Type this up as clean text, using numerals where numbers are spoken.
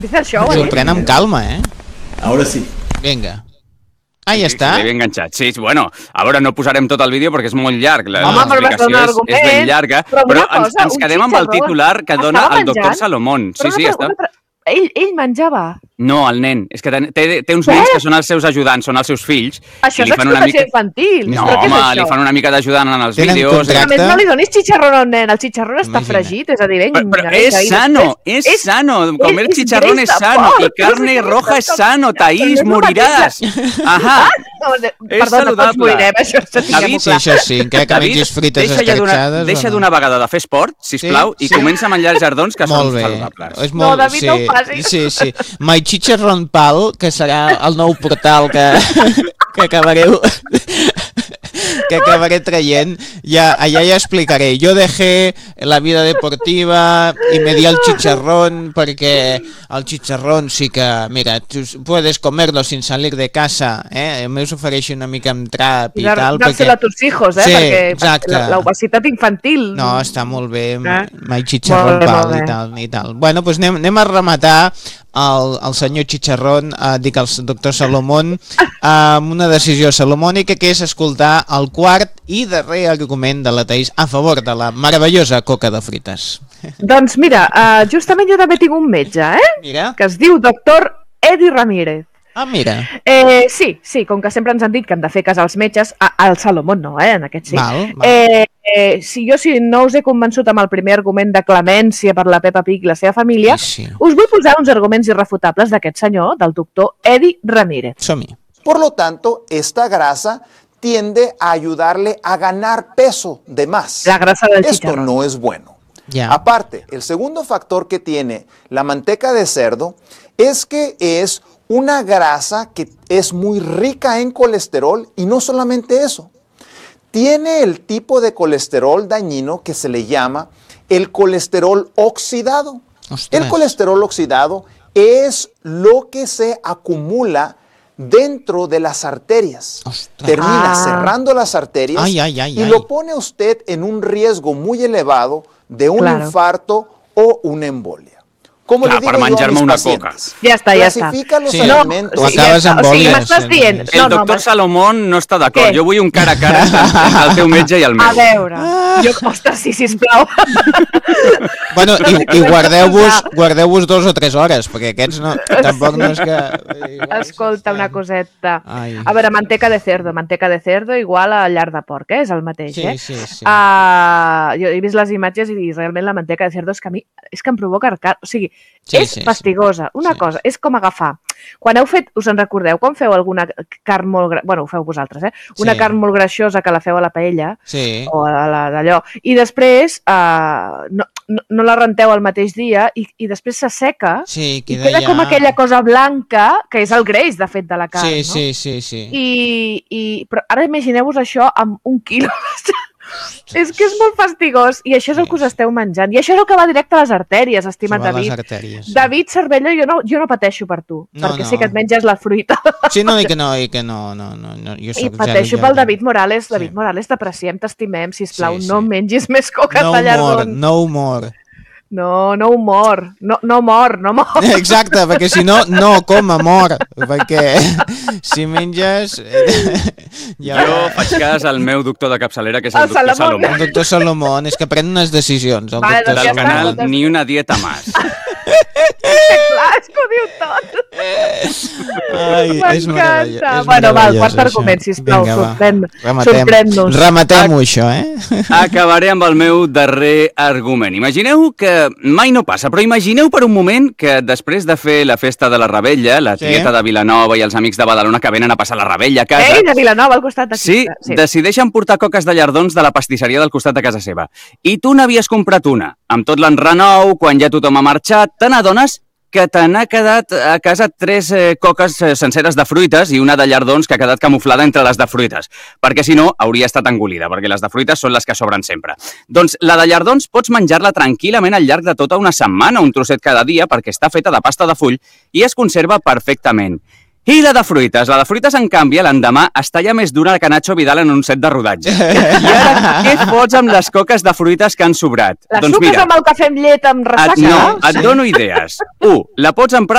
Sorprèn amb calma, Ahora sí. Vinga. Ah, ja està? Sí, ben enganxat. Sí, bueno, a veure, no posarem tot el vídeo perquè és molt llarg. L'explicació és ben llarga, però ens quedem amb el titular que dona el doctor Salomón. Sí, està... Ell menjava? No, el nen. És que té uns nens que són els seus ajudants, són els seus fills. Això és explotació infantil. No, home, li fan una mica d'ajudant en els vídeos. A més, no li donis xicharrón al nen. El xicharrón està fregit, és a dir, Però és sano. Comer chicharrón és sano. I carne roja és sano. Taís, moriràs. Ahà. És saludable. Sí, això sí, encara que mengis frites escarxades. Deixa d'una vegada de fer esport, sisplau, i comença a menjar jardons que són saludables. No, David, no ho facis. Sí. My Chicharrón Pal, que serà el nou portal que acabaré traient, allà ja explicaré. Jo dejé la vida deportiva y me di al chicharrón perquè el chicharrón sí que, mira, tu puedes comerlo sin salir de casa, me us ofereixo una mica amb trap i tal. Dárselo a tus hijos, sí, perquè l'obesitat infantil. No, està molt bé, My Chicharrón Pal i tal. Bueno, doncs anem a rematar el senyor Chicharrón, dic el doctor Salomón, amb una decisió salomònica que és escoltar el quart i darrer argument de la Taís a favor de la meravellosa coca de frites. Doncs mira, justament jo també tinc un metge, Mira. Que es diu doctor Edi Ramírez. Ah, mira. Sí, com que sempre ens han dit que hem de fer cas als metges, al Salomón no, en aquest sí. Val. Si no us he convençut amb el primer argument de clemència per la Peppa Pig i la seva família, us vull posar uns arguments irrefutables d'aquest senyor, del doctor Edi Ramírez. Som-hi. Por lo tanto, esta grasa tiende a ayudarle a ganar peso de más. La grasa del Esto chicharrón. no es bueno. Ya. Aparte, el segundo factor que tiene la manteca de cerdo es que es una grasa que es muy rica en colesterol y no solamente eso. Tiene el tipo de colesterol dañino que se le llama el colesterol oxidado. Ostras. El colesterol oxidado es lo que se acumula dentro de las arterias. Ostras. Termina cerrando las arterias y lo pone usted en un riesgo muy elevado de un infarto o una embolia. ¿Cómo le digo per menjar-me una coca. Ja està. Clasifica los alimentos. Ho acabes amb bòlies. M'estàs dient... El doctor Salomón no està d'acord. Jo vull un cara a cara entre el teu metge i el meu. A veure... Ostres, sí, sisplau. Bueno, i guardeu-vos 2 o 3 hores, perquè aquests no, tampoc no és que... Escolta, una coseta. Ai. A veure, manteca de cerdo igual a llar de porc, és el mateix, Sí. Jo he vist les imatges i realment la manteca de cerdo és que em provoca arcar. O sigui, és fastigosa. Una cosa, és com agafar... Quan heu fet, us en recordeu, quan feu alguna carn molt... Bueno, ho feu vosaltres, Una carn molt greixosa que la feu a la paella, o a d'allò, i després no la renteu el mateix dia i després s'asseca i queda com aquella cosa blanca, que és el greix, de fet, de la carn, no? Sí. Però ara imagineu-vos això amb 1 quilo. És que és molt fastigós i això és el que us esteu menjant. I això és el que va directe a les artèries, estimat David. David Cervello, jo no pateixo per tu, perquè sé que et menges la fruita. Sí, no, i que no. I pateixo pel David Morales. David Morales, t'apreciem, t'estimem, sisplau, no mengis més coques de llardons. No humor. No mor. Exacte, perquè si no mor. Perquè si menges... Jo faig cas al meu doctor de capçalera, que és el doctor Salomón. El doctor Salomón, és que pren unes decisions. Del canal Ni una dieta más. Clar, és que ho diu tot. M'encanta. Bueno, va, el quart argument, sisplau, sorprèn-nos. Rematem-ho, això, Acabaré amb el meu darrer argument. Imagineu que mai no passa, però imagineu per un moment que després de fer la festa de la Rebella, la tieta de Vilanova i els amics de Badalona que venen a passar la Rebella a casa... De Vilanova, al costat d'aquí. Sí, decideixen portar coques de llardons de la pastisseria del costat de casa seva. I tu n'havies comprat una, amb tot l'enrenou, quan ja tothom ha marxat, te n'adones que te n'ha quedat a casa 3 coques senceres de fruites i una de llardons que ha quedat camuflada entre les de fruites, perquè si no hauria estat engolida, perquè les de fruites són les que sobren sempre. Doncs la de llardons pots menjar-la tranquil·lament al llarg de tota una setmana, un trosset cada dia, perquè està feta de pasta de full i es conserva perfectament. I la de fruites, en canvi, l'endemà es talla més dura que Nacho Vidal en un set de rodatge. I ara, què fots amb les coques de fruites que han sobrat? Les suques amb el cafè amb llet amb ressaca? No, et dono idees. 1. La pots emprar